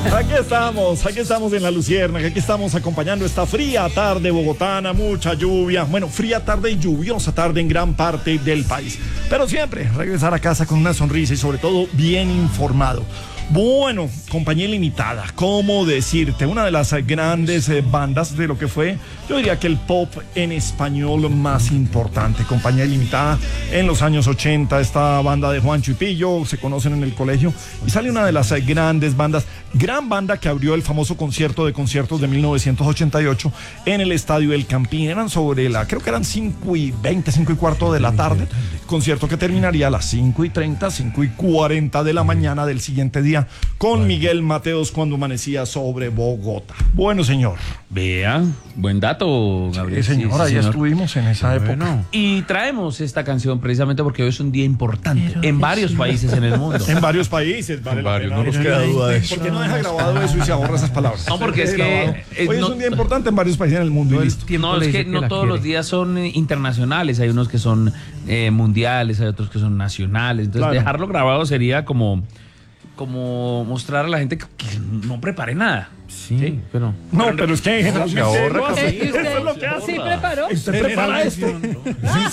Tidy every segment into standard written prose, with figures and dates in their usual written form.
Aquí estamos en La Luciérnaga, aquí estamos acompañando esta fría tarde bogotana, mucha lluvia, bueno, fría tarde y lluviosa tarde en gran parte del país, pero siempre regresar a casa con una sonrisa y sobre todo bien informado. Bueno, Compañía Limitada, ¿cómo decirte? Una de las grandes bandas de lo que fue, yo diría que el pop en español más importante. Compañía Limitada en los años 80, esta banda de Juancho y Pillo, se conocen en el colegio, y sale una de las grandes bandas, gran banda que abrió el famoso concierto de conciertos de 1988 en el Estadio El Campín. Eran sobre creo que eran 5:20, 5:15 de la tarde, concierto que terminaría a las 5:30, 5:40 de la mañana del siguiente día, con Miguel Mateos cuando amanecía sobre Bogotá. Bueno, señor. Vea, buen dato, Gabriel. Sí, señor, ahí estuvimos en esa época. Y traemos esta canción precisamente porque hoy es un día importante en varios países en el mundo. En varios países, vale la pena. No nos queda duda de eso. ¿Por qué no deja grabado eso y se ahorra esas palabras? No, porque es que... hoy es un día importante en varios países en el mundo y listo. No, es que no todos los días son internacionales. Hay unos que son mundiales, hay otros que son nacionales. Entonces, claro, dejarlo grabado sería como mostrar a la gente que no prepare nada. Sí, pero... No, pero es que se ahorra. eso es lo que hace. ¿Sí preparó? ¿Usted prepara esto? ¿En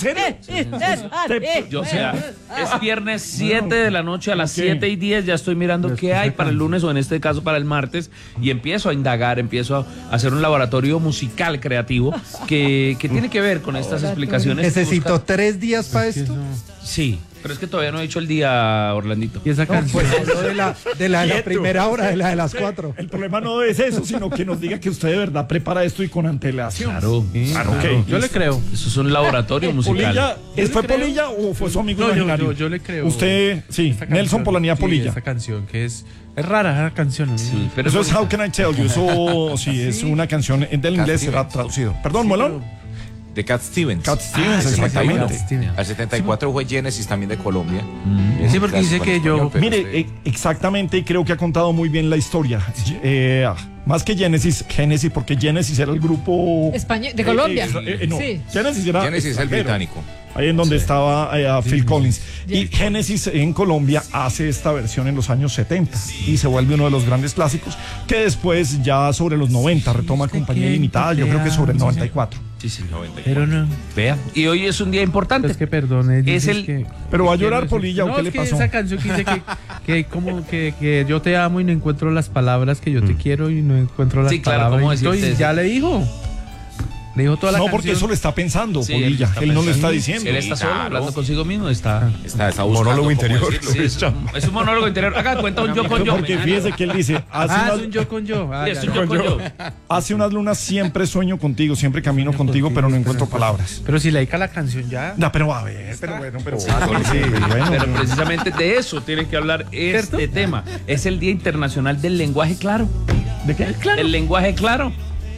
serio? O sea, es viernes 7 de la noche, a las 7:10 ya estoy mirando qué hay para el lunes o en este caso para el martes y empiezo a indagar, empiezo a hacer un laboratorio musical creativo que tiene que ver con estas explicaciones. ¿Necesito 3 días para esto? Sí, pero es que todavía no he hecho el día, Orlandito. Y esa canción de la primera hora, de la de las 4. El problema no es eso, sino que nos diga que usted de verdad prepara esto y con antelación. Claro, okay. Yo le creo. Eso es un laboratorio musical. Polilla, ¿fue Polilla o fue su amigo imaginario? Yo le creo. Usted, sí, Esta Nelson canción, Polanía sí, Polilla. Esta canción que es rara, esa canción. ¿No? Sí, pero eso es How Can I Tell You. Eso sí, es una canción del inglés, será traducido. Perdón, Molón. De Cat Stevens. Cat Stevens, exactamente. Al 74 fue Genesis también de Colombia. Sí, porque dice que yo... Mire, exactamente, y creo que ha contado muy bien la historia. Más que Genesis, porque Genesis era el grupo... Español, de Colombia. No, Sí. Genesis era... Genesis es el británico. Ahí en donde estaba Phil Collins. Y Genesis en Colombia hace esta versión en los años 70 y se vuelve uno de los grandes clásicos que después ya sobre los 90 retoma Compañía Limitada, yo creo que sobre el 94. Sí, sí, 94. Pero no. Vea, y hoy es un día importante. Es que perdone. Es el... Que, pero va a llorar no, Polilla, ¿o qué le pasó? Esa canción que dice que como que yo te amo y no encuentro las palabras, que yo te quiero y no encuentro las palabras. ¿Cómo decirte eso? Ya le dijo. Le dijo toda la canción. No, porque eso le está pensando, Sí, Polilla. Él no lo está diciendo. Él está solo, hablando consigo mismo. Está buscando monólogo interior. Sí, es un monólogo interior. Acá cuenta un yo con yo. Porque fíjese que él dice... es un yo con yo. Es un yo con yo. Hace unas lunas siempre sueño contigo, siempre camino contigo, pero no encuentro palabras. Pero si le dedica la canción ya... No, pero a ver, pero bueno. Pero precisamente de eso tiene que hablar este tema. Es el Día Internacional del Lenguaje Claro. ¿De qué? El lenguaje claro.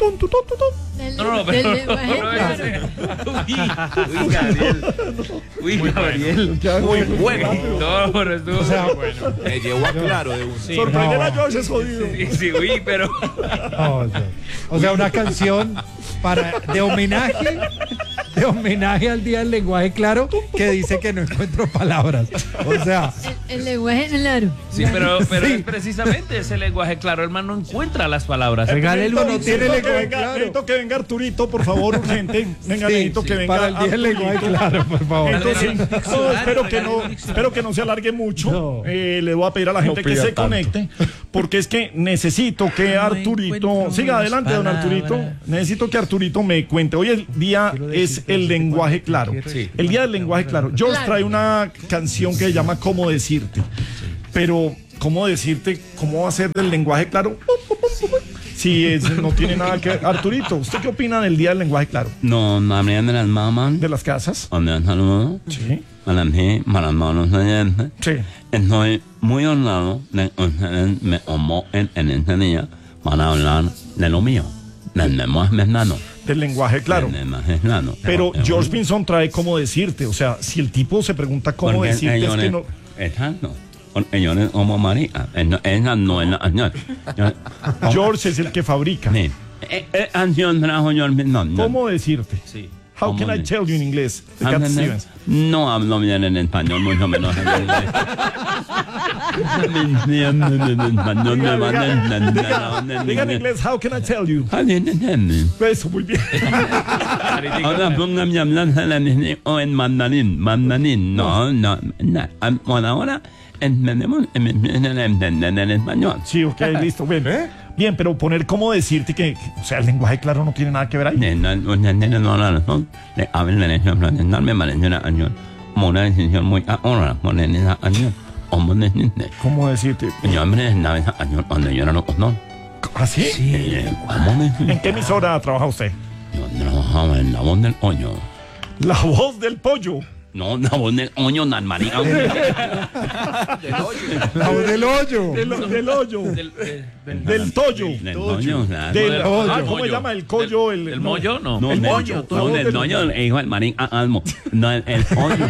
No, pero Uy, Gabriel. Muy bueno. No, pero estuvo muy bueno. Me llevó a claro de un... Sorprender a George es jodido. Sí, uy, pero... O sea, una canción de homenaje al Día del Lenguaje Claro, que dice que no encuentro palabras. O sea, el lenguaje claro. Sí, pero es precisamente ese lenguaje claro. El man no encuentra las palabras. Regálele uno, no tiene lenguaje claro. claro. Necesito que venga Arturito, por favor, urgente. Venga, necesito que venga para el Día del Lenguaje Claro, por favor. Entonces, espero que no se alargue mucho. No. Le voy a pedir a la gente que se conecte, porque es que necesito que Arturito... Siga adelante, don Arturito. Necesito que Arturito me cuente. Hoy el día es el lenguaje claro. El Día del Lenguaje Claro. George trae una canción que se llama ¿Cómo decirte? Pero, ¿cómo decirte? ¿Cómo va a ser del lenguaje claro? Si no tiene nada que ver. Arturito, ¿usted qué opina del Día del Lenguaje Claro? No, María de las mamás. ¿De las casas? ¿Dónde saludo? Sí. Para mí, para los oyentes. Sí. Estoy muy honrado de que ustedes me convoquen en este día para hablar de lo mío, del lenguaje mexicano. Del lenguaje claro. Del lenguaje claro. Pero George Pinson trae cómo decirte. O sea, si el tipo se pregunta cómo decirte, es que no... Exacto. Ellos como marica. Esa no es la canción. George es el que fabrica. Sí. Canción trajo George Pinson. ¿Cómo decirte? Sí. How can I tell you in inglés? De Cat Stevens. No hablo bien en español, mucho menos en inglés. Diga en inglés, how can I tell you? Eso, muy bien. Ahora póngame a hablar o en mandarín. Mandarín, no. Por ahora entendemos en español. Sí, ok, listo. Bien. Bien, pero poner cómo decirte que, o sea, el lenguaje claro no tiene nada que ver ahí. Me parece una decisión muy ahora poner esa año. ¿Cómo decirte? Yo me año cuando yo era loco, ¿no? ¿Ah, sí? ¿En qué emisora trabaja usted? Yo trabajaba en La Voz del Hoyo. La Voz del Pollo. No, La Voz del Hoyo, Nan María. La voz del hoyo. Del hoyo. Del Tollo. Del Hoyo, Del hoyo. ¿cómo se llama? El collo. ¿El mollo? No. No, el del Moño. No, del Hoyo, el hijo del Marín Almo. No, el Hoyo.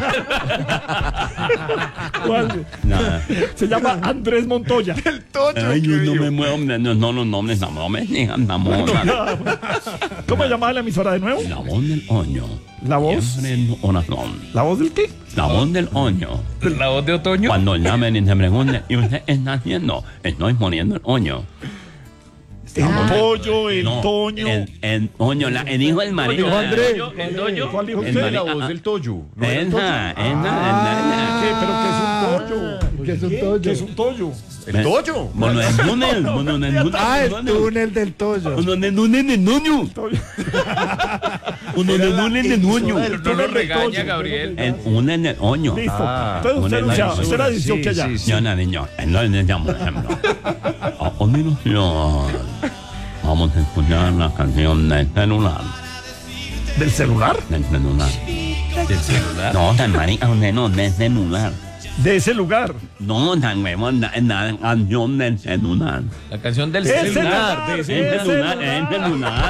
¿Cuál? Nada. Se llama Andrés Montoya. El Toyo. Ay, yo no me muevo, no los nombres, no me digan, no. ¿Cómo se llamaba la emisora de nuevo? La Voz del Hoyo. ¿La voz? Siempre en oración. ¿La voz del qué? La Voz del Hoyo. ¿La voz de otoño? Cuando llamen y se pregunten, ¿y usted está haciendo? Estoy poniendo el hoyo. El pollo, el No, toño. el hoyo, el hijo del marido. Dijo Andrés. ¿El Toyo? ¿Cuál dijo El usted? marido. La voz del Toyo. Esa. ¿Qué? ¿Pero qué es un pollo? ¿Qué es un toyo? ¿Qué es un pollo? ¿El Toyo? Bueno, el túnel. Ah, el túnel del toyo. Uno de túnel de Nuño. Uno de túnel de Nuño. No lo regaña, Gabriel. El túnel de hoyo. Listo. Entonces usted la dijo que allá. Yo no, niño. Entonces, por ejemplo. Vamos a escuchar la canción del celular. ¿Del celular? Del celular. ¿Del celular? No, tan marica, no, del celular. De ese lugar. No, tan huevón, la canción del celular. La canción del ¡El celular. celular! El celular, el celular.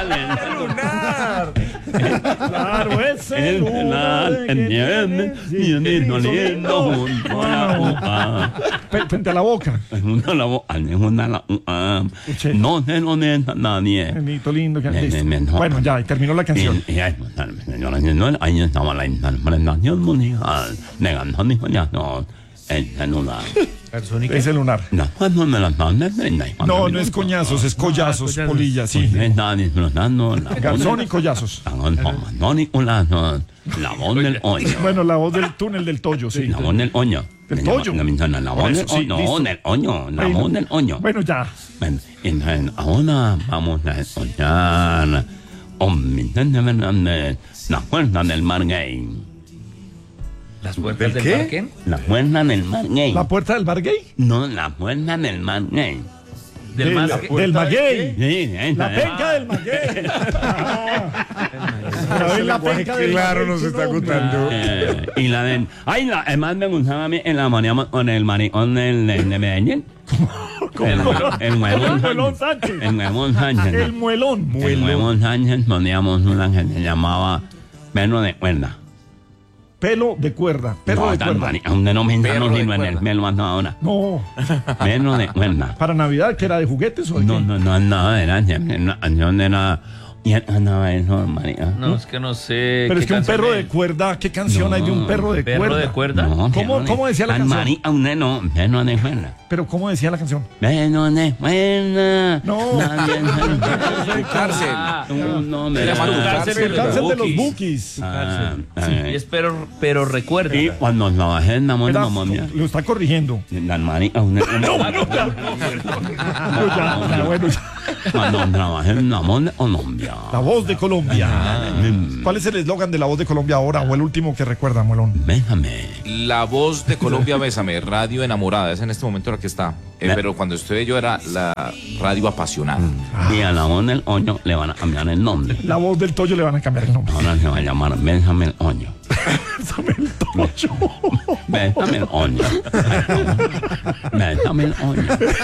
Claro, el celular. Lindo junto a la boca. Frente a la boca. Junto a la boca, no se lo neta nadie. Benito lindo. Listo. Mejor. Bueno, ya, y terminó la canción. Ahí estaba la interpretación musical de Antonio Collazo, el celular. Ese lunar. No, cuando me las mandan, No, no es coñazos, es collazos, collazos. polilla, sí. Está disfrutando Garzón y collazos. la voz del hoyo. Bueno, la voz del túnel del Toyo, sí. La voz del hoyo. ¿Del Toyo? La voz del Eso, sí, hoyo. listo. No, del hoyo. La voz del hoyo. Bueno, ya. Bueno, entonces ahora vamos a escuchar La Fuerza del Mar Gay. ¿Las puertas del parque? La Fuerza del Mar Gay. ¿La puerta del bar gay? No, La Fuerza del Mar Gay. Del más Del maguey. Sí, La penca del maguey. La penca del Claro, maguey, nos está hombre. contando. Y la de... Ay, además me gustaba a mí en la maníamos con el maricón de Medellín. El Muelón Sánchez. El Muelón Sánchez. El muelón. El Muelón Sánchez poníamos una que se llamaba Perro de Cuerda. Pelo de cuerda. Perro No, de tan cuerda. donde no me Perro no de sirve en el cuerda. pelo hasta ahora. No. Perro de Cuerda. Para Navidad, que era de juguetes o de No, qué? no, era una canción era... Y andaba eso, marica. No, es que no sé. Pero qué es que un canción perro es. de cuerda, ¿qué canción hay de un perro de ¿Perro cuerda? de cuerda? No, ¿Cómo decía la canción? Marica, un neno, perro de cuerda. Pero ¿cómo decía la canción? Perro de cuerda. No. Nadie se Cárcel. no me Se llama da. Tu Cárcel de El cárcel de los Bukis. Bukis. Y es pero recuerda. Y cuando trabajé en la Espera, momia, lo está corrigiendo. la marica, un neno. Bueno, ya. Cuando trabajé en la Colombia. La voz de Colombia. ¿Cuál es el eslogan de la voz de Colombia ahora o el último que recuerda, Muelón? Bésame. La Voz de Colombia, Bésame, radio enamorada, es en este momento la que está. Pero cuando estuve yo era la radio apasionada. Y a la voz del hoyo le van a cambiar el nombre. La voz del Toyo le van a cambiar el nombre. Ahora se va a llamar Bésame el hoyo. Bésame el Toyo. Bésame el hoyo. Bésame el hoyo.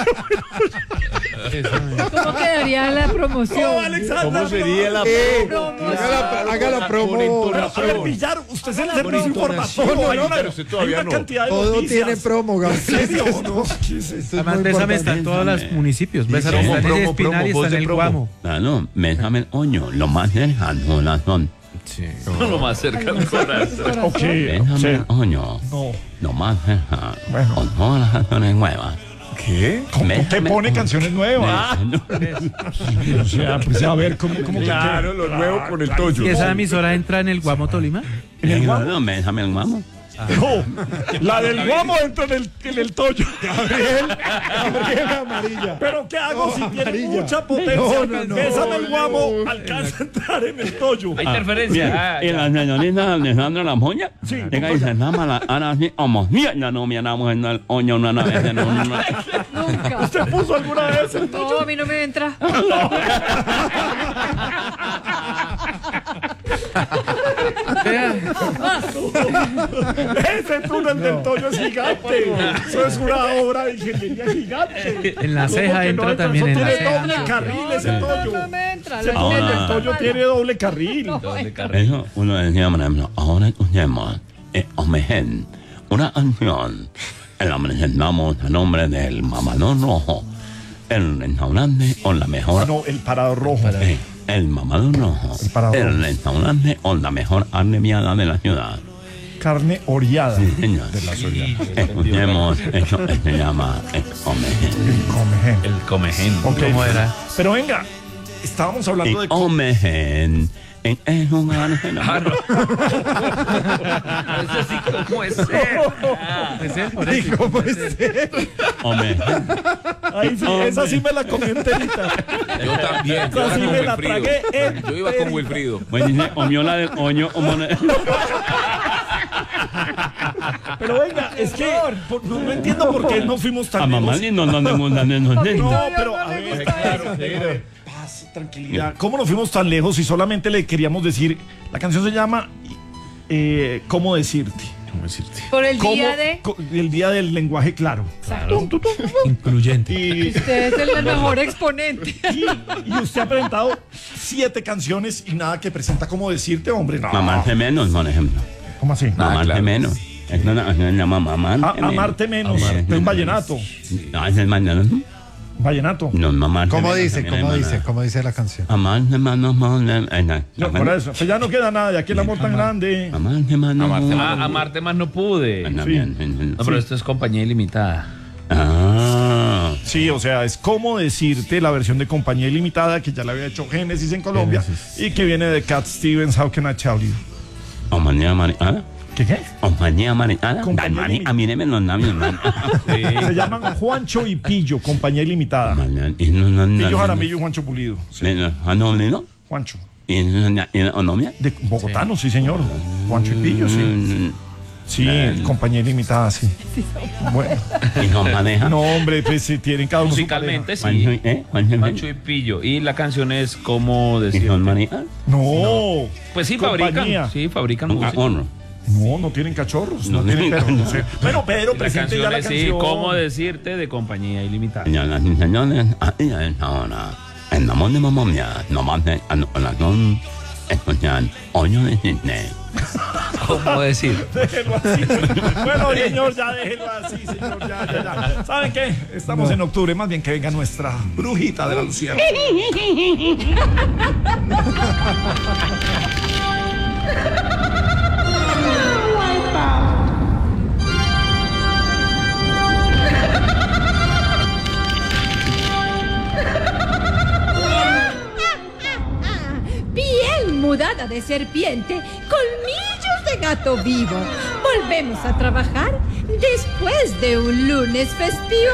¿Cómo quedaría la promoción? ¿Cómo sería la Haga la promo. A ver, Villar, usted es el servicio informativo. Hay una cantidad de Todo noticias. tiene promo, ¿En serio? Gabriel. No, ¿qué es eso? Además, Bésame está en todos los municipios. Bésame está en el Espinal y está en el Guamo. Claro, Bésame el hoyo. Lo más cercano la son. Sí. Lo más cerca al corazón. Ok, Déjame sí. el oño. No. No más dejar. Bueno. Con todas las canciones nuevas. ¿Qué? ¿Cómo que Déjame- pone canciones nuevas? No. O sea, pues a ver, ¿cómo Claro, que lo nuevo con el Toyo. ¿Y esa emisora entra en el Guamo Tolima? ¿En el Guamo? No, déjame el guamo. No, la del Guamo entra en el Toyo. Gabriel amarilla. Pero ¿qué hago si tiene Amarilla. mucha potencia? No. Bésame el Guamo, alcanza a entrar en el Toyo. Hay interferencia. Y la señorita Alejandra La Moña. Sí. Tenga y se llama la Ana así, como mierda, no me enamoré en el oño una vez en un. Nunca. ¿Usted puso alguna vez el Toyo? No, a mí no me entra. Ese túnel del Toyo es gigante. Eso es una obra de ingeniería gigante. En la ¿Cómo ceja que entra no entra? también, Eso en la tiene ceja. doble carril ese Toyo. No me entra. Ese La túnel Ahora- del Toyo tiene doble carril. Eso uno decía, por ejemplo, ahora escuchemos Omegen, una canción. El hombre presentamos el nombre del mamador rojo. El restaurante con la mejor. No, el parado rojo. El mamador rojo. parador. El restaurante con la mejor arneviada de la ciudad. Carne oreada. Sí, señor. Escuchemos, eso se llama Omegen. El comején. Ok. ¿Cómo era? Pero venga, estábamos hablando de... Omegen. En un lugar Eso sí, ¿cómo es ser? Es él, por eso. ¿Cómo es? Omegen. Ahí sí, esa sí me la comí enterita. Yo también. Yo Esa sí iba me con la Wilfrido. tragué Yo iba con Wilfrido. Pues dice, omiola del oño, Pero venga, es que no entiendo por qué no fuimos tan a mamá lejos. no No, pero a ver, claro, paz, tranquilidad. ¿Cómo nos fuimos tan lejos si solamente le queríamos decir, la canción se llama ¿Cómo decirte? Por el ¿Cómo- día de. el día del lenguaje claro. Incluyente. Y, Usted es el mejor exponente. y usted ha presentado 7 canciones y nada que presenta cómo decirte, hombre. No. Mamarte menos, por ejemplo. ¿Cómo así? Mamarte claro. menos. Es una canción que se llama Mamarte menos. Amarte menos. Amarte Es un vallenato. No, es el vallenato. Vallenato. No, mamarte ¿Cómo menos dice? también, ¿Cómo hermana. dice? ¿Cómo dice la canción? Amarte menos, No, por eso. Pues ya no queda nada de aquí el amor tan grande. Amarte menos. Amarte Amarte más no pude. También. No, pero esto es compañía ilimitada. Ah. Sí, o sea, es como decirte la versión de Compañía Ilimitada que ya la había hecho Génesis en Colombia y que viene de Cat Stevens, How Can I Tell You. Compañía mariana. ¿Qué? Compañía mariana. Compañía Dale, a mí me los labios, hermano. Se llaman Juancho y Pillo, Compañía Ilimitada. Pillo Jaramillo y Juancho Pulido. Sí, Juancho. De Bogotano, sí, señor. Juancho y Pillo, sí. Sí, Compañía Ilimitada, sí. Bueno. ¿Y nos maneja? No, hombre, pues sí, tienen cada uno su Musicalmente Juancho, sí. Juancho y Pillo. Y la canción es como ¿Y decir. nos maneja? pareja. No. Pues sí, Compañía. fabrican. Sí, fabrican música. Honor. No tienen cachorros, no No tienen tienen perros. No sé. Bueno, pero La presente ya canción la es, sí, canción. ¿cómo decirte? De compañía ilimitada. Señoras y señores, ahí es ahora. En la voz de mamá mía, nomás de corazón, escuchan Oño de Disney. ¿Cómo decir? Déjenlo así. Bueno, señor, ya déjenlo así, señor. Ya. ¿Saben qué? Estamos en octubre, más bien que venga nuestra brujita de la Luciana. Piel mudada de serpiente, colmillos de gato vivo. Volvemos a trabajar después de un lunes festivo.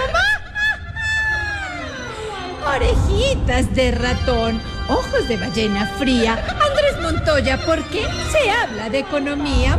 Orejitas de ratón, ojos de ballena fría. Andrés Montoya, ¿por qué se habla de economía?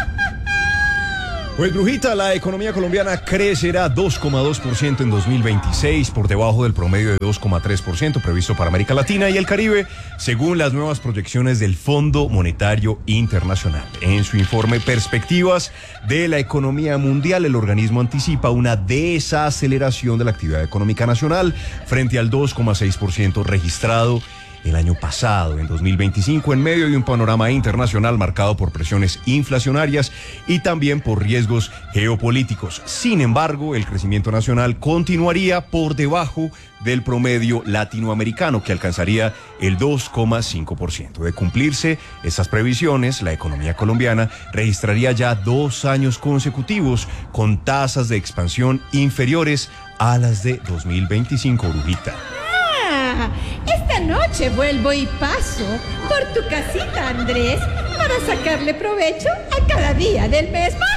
Pues brujita, la economía colombiana crecerá 2,2% en 2026, por debajo del promedio de 2,3% previsto para América Latina y el Caribe, según las nuevas proyecciones del Fondo Monetario Internacional. En su informe Perspectivas de la Economía Mundial, el organismo anticipa una desaceleración de la actividad económica nacional frente al 2,6% registrado el año pasado, en 2025, en medio de un panorama internacional marcado por presiones inflacionarias y también por riesgos geopolíticos. Sin embargo, el crecimiento nacional continuaría por debajo del promedio latinoamericano, que alcanzaría el 2,5%. De cumplirse estas previsiones, la economía colombiana registraría ya 2 años consecutivos con tasas de expansión inferiores a las de 2025, Brujita. Esta noche vuelvo y paso por tu casita, Andrés, para sacarle provecho a cada día del mes.